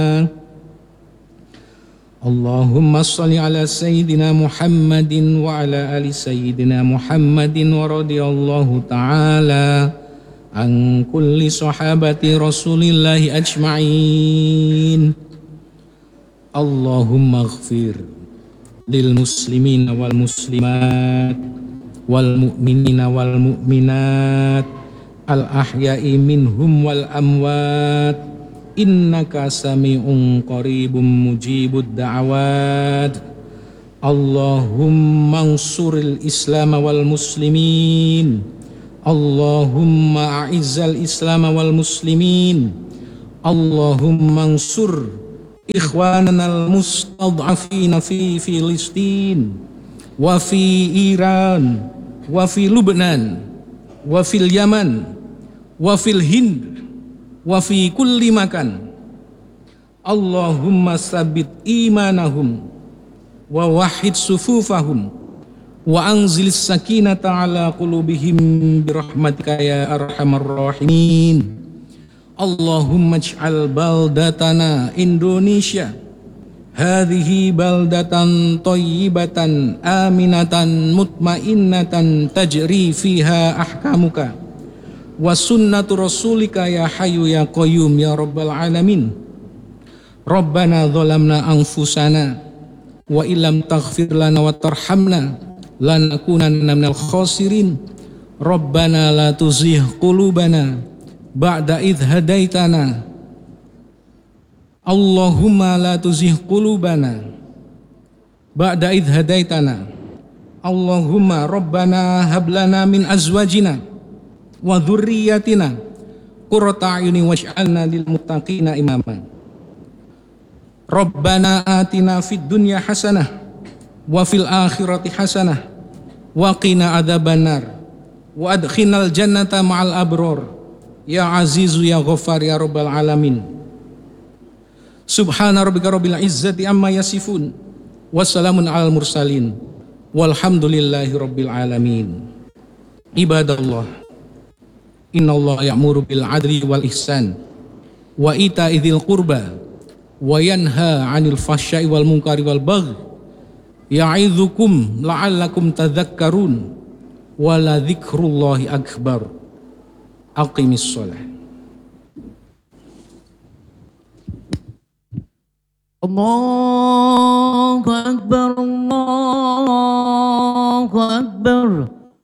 Allahumma salli ala Sayyidina Muhammadin wa ala ali Sayyidina Muhammadin wa radiyallahu ta'ala an kulli sahabati Rasulillahi ajma'in. Allahumma ighfir lil muslimina wal muslimat wal mu'minina wal mu'minat al ahya'i minhum wal amwat innaka sami'un qaribun mujibud da'awat. Allahumma ansuril islam wal muslimin. Allahumma a'izzal islam wal muslimin. Allahumma ansur ikhwanana al mustad'afina fi Filistin wa fi Iran wa fi Lubnan wa fil Yaman wa fil Hind wa fi kulli makan. Allahumma sabit imanahum wa wahid sufufahum wa anzilis sakinata ala qulubihim birahmatika ya arhamar rahimin. Allahumma ij'al baldatana Indonesia hadhihi baldatan thayyibatan aminatan mutmainnatan tajri fiha ahkamuka wa sunnatu rasulika ya hayyu ya qayyum ya rabbal alamin. Rabbana zalamna anfusana wa illam taghfir lana wa tarhamna lanakunanna minal khasirin. Rabbana la tuzigh qulubana ba'da idh hadaitana. Allahumma la tuzigh qulubana ba'da idh hadaitana. Allahumma rabbana hab lana min azwajina wa dzurriyyatina qurrata a'yunin waj'alna lil muttaqina imama. Rabbana atina fid dunya hasanah wa fil akhirati hasanah wa qina adzabannar wa adkhinal jannata ma'al abror ya azizu ya ghaffar ya rabbal alamin. Subhana rabbika rabbil izzati amma yasifun wassalamun alal mursalin walhamdulillahi rabbil alamin. Ibadallah, innallaha ya'muru bil adli wal ihsan wa ita'i dzil qurba wa yanha 'anil fahsya'i wal munkari wal baghi ya'idzukum la'allakum tadhakkarun wa la dzikrullahi akbar. Aqimis shalah. Allahu akbar, Allahu akbar.